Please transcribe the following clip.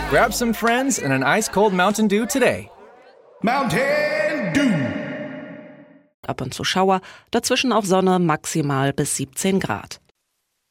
Grab some friends and an ice-cold Mountain Dew today. Mountain Dew. Ab und zu Schauer, dazwischen auch Sonne, maximal bis 17 Grad.